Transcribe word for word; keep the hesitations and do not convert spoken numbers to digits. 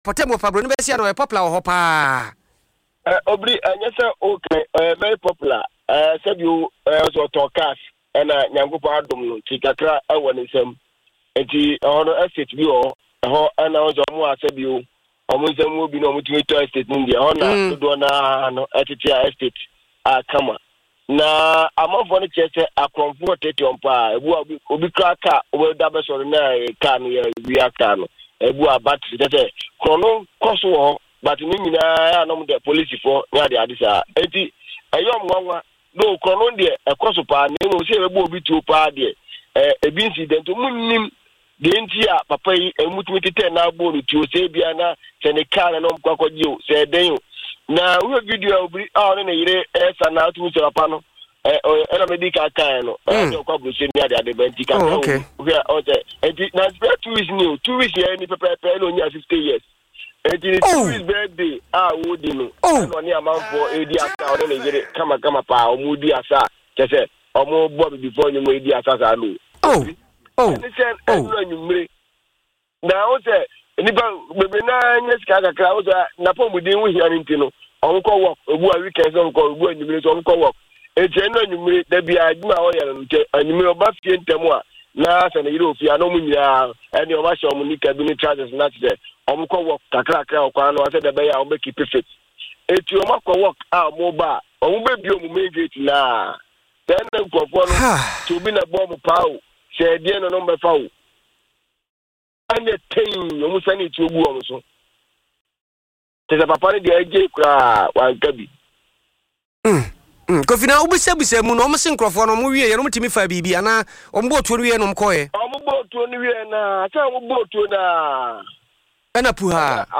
Potemo Pablo be sia no popular ho pa. Eh obri anyesa okay eh very popular. Eh said you eh so talk cash and nyangopo adom no tikakra ewo ne nsam. Enti ono estate bi o ho ana ozo mo asabi o omo nsam obi no mutumi to estate ndi ho na do na no etete estate a kama na amafo ne chese akromfo tete ompa ebu obi kra ka obi da be so na ka no ya wi aka no ebu abatri tete krono koso ho but ni nyina ya no de police for na de adisa enti eyom nwanwa do krono de ekoso pa na mo se ebu obi tu pa de eh ebi incident munnim de enti a papa yi emutumi tete na agbo tu se bia na se ne ka na no mkwakwaji o se den na we video obi a no na yire esa na tu se papa no eh ena medical kan no e kwa bruce ni ade ade benti kan o o se enti na spare two weeks new two weeks here ni pepe pepe no nya fifty years enti two weeks birthday ah wo di no no ni amanfo edi asa o na yire kama kama pa o mu di asa kese o mu bo before ni mo edi asa sa no oh oh ni se enu nyumre na o se nipa bebe na nya sika kakra o se na po mu din wo hia nti no on ko work obu a weekend on ko obu anyumre so on ko work eje no anyumre da bia adwuma o yere nte anyumre oba fie ntemu a na se na yire ofia no mu nyia ene o ba sha omu nika bi ni charges na te on ko work kakra kakra o kwa no se da be ya o be keep fit eti o ma ko work a mo ba o mu be bi o mu megate na then na nkofo no to bi na bomb pawo se die no no be fawo ane ten o mu sani ti ogu o so teza papa ni de eje kra wan kabi mm mm kofina ubisa bisa mu no mo sinkrofo no mo wie ye no mtimi fa bibi ana o mbo to wie no mkoe o mbo to ni wie na ta mo bo to na ana puha